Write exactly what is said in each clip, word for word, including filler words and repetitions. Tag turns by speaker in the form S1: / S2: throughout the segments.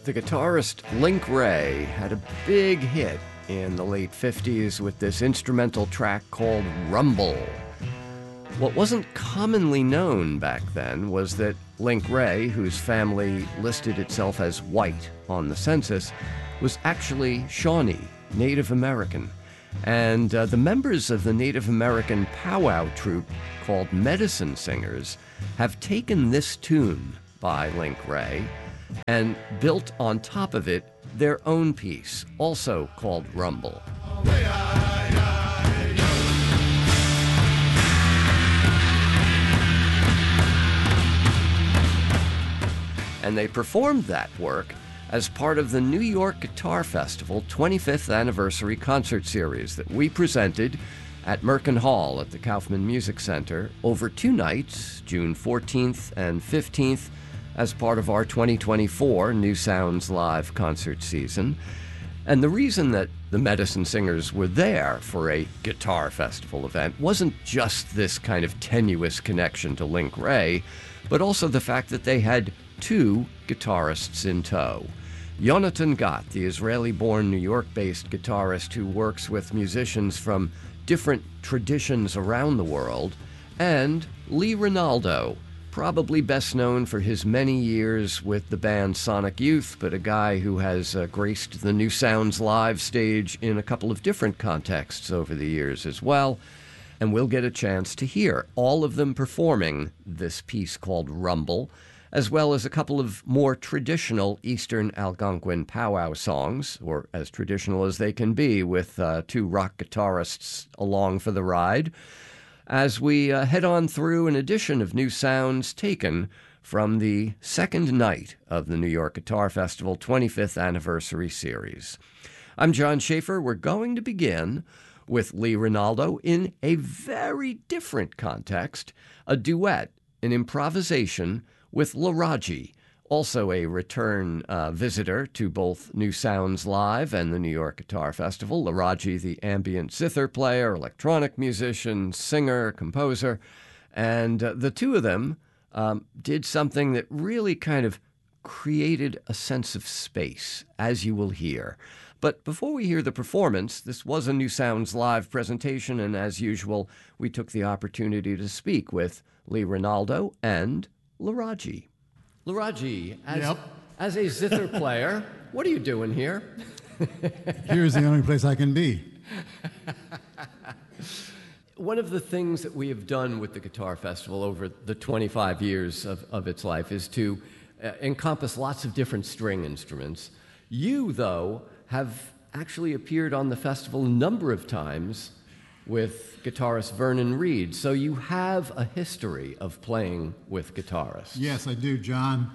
S1: The guitarist Link Wray had a big hit in the late fifties with this instrumental track called Rumble. What wasn't commonly known back then was that Link Wray, whose family listed itself as white on the census, was actually Shawnee, Native American. And uh, the members of the Native American powwow troupe called Medicine Singers have taken this tune by Link Wray and built on top of it their own piece, also called Rumble. And they performed that work as part of the New York Guitar Festival twenty-fifth Anniversary Concert Series that we presented at Merkin Hall at the Kaufman Music Center over two nights, June fourteenth and fifteenth, as part of our twenty twenty-four New Sounds Live concert season. And the reason that the Medicine Singers were there for a guitar festival event wasn't just this kind of tenuous connection to Link Wray, but also the fact that they had two guitarists in tow. Yonatan Gat, the Israeli-born New York-based guitarist who works with musicians from different traditions around the world, and Lee Ranaldo, probably best known for his many years with the band Sonic Youth, but a guy who has uh, graced the New Sounds Live stage in a couple of different contexts over the years as well. And we'll get a chance to hear all of them performing this piece called Rumble, as well as a couple of more traditional Eastern Algonquin powwow songs, or as traditional as they can be, with uh, two rock guitarists along for the ride, as we uh, head on through an edition of New Sounds taken from the second night of the New York Guitar Festival twenty-fifth Anniversary Series. I'm John Schaefer. We're going to begin with Lee Ranaldo in a very different context, a duet, an improvisation with Laraji, also a return uh, visitor to both New Sounds Live and the New York Guitar Festival. Laraji, the ambient zither player, electronic musician, singer, composer. And uh, the two of them um, did something that really kind of created a sense of space, as you will hear. But before we hear the performance, this was a New Sounds Live presentation, and as usual, we took the opportunity to speak with Lee Ranaldo and Laraji. Laraji, as,
S2: yep.
S1: as a zither player, what are you doing here?
S2: Here's the only place I can be.
S1: One of the things that we have done with the Guitar Festival over the twenty-five years of, of its life is to uh, encompass lots of different string instruments. You, though, have actually appeared on the festival a number of times with guitarist Vernon Reid. So you have a history of playing with guitarists.
S2: Yes, I do, John.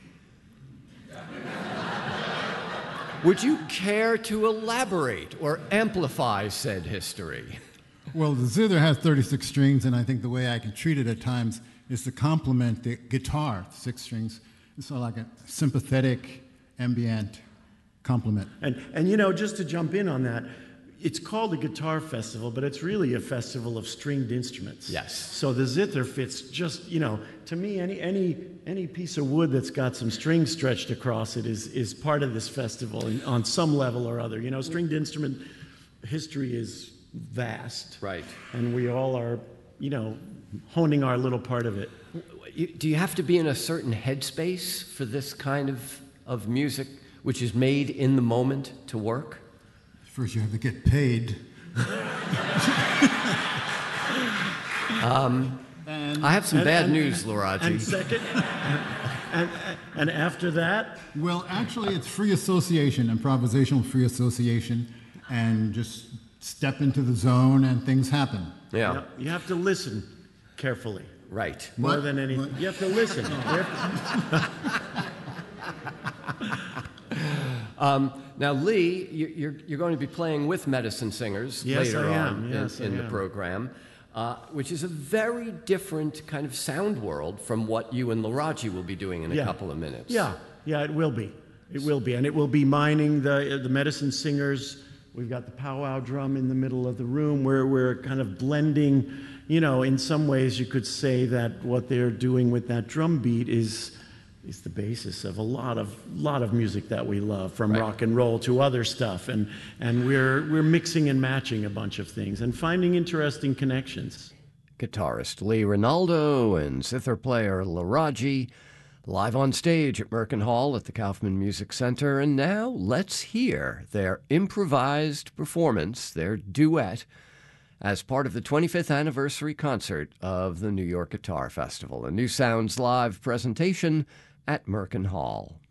S1: Would you care to elaborate or amplify said history?
S2: Well, the zither has thirty-six strings, and I think the way I can treat it at times is to complement the guitar, six strings. It's sort of like a sympathetic, ambient complement.
S3: And, and you know, just to jump in on that, it's called a guitar festival, but it's really a festival of stringed instruments.
S1: Yes.
S3: So the zither fits just, you know, to me, any any any piece of wood that's got some strings stretched across it is is part of this festival in, on some level or other. You know, stringed instrument history is vast.
S1: Right.
S3: And we all are, you know, honing our little part of it.
S1: Do you have to be in a certain headspace for this kind of, of music, which is made in the moment, to work?
S2: First, you have to get paid.
S1: um,
S2: and,
S1: I have some
S3: and,
S1: bad
S3: and,
S1: news, Laraji.
S3: And second, and, and after that?
S2: Well, actually, it's free association, improvisational free association, and just step into the zone and things happen.
S1: Yeah.
S3: You know, you have to listen carefully.
S1: Right.
S3: More
S2: what?
S3: than anything. What? You have to listen.
S1: um, now, Lee, you're, you're going to be playing with Medicine Singers
S3: yes,
S1: later
S3: I am.
S1: on
S3: yes,
S1: in, in
S3: I
S1: the
S3: am.
S1: program, uh, which is a very different kind of sound world from what you and Laraji will be doing in a
S3: yeah.
S1: couple of minutes.
S3: Yeah, yeah, it will be. It will be. And it will be mining the, the Medicine Singers. We've got the powwow drum in the middle of the room where we're kind of blending, you know, in some ways you could say that what they're doing with that drum beat is is the basis of a lot of lot of music that we love, from
S1: Right.
S3: rock and roll to other stuff, and and we're we're mixing and matching a bunch of things and finding interesting connections.
S1: Guitarist Lee Ronaldo and zither player Laraji, live on stage at Merkin Hall at the Kaufman Music Center. And now let's hear their improvised performance, their duet, as part of the twenty-fifth anniversary concert of the New York Guitar Festival, a New Sounds Live presentation at Merkin Hall.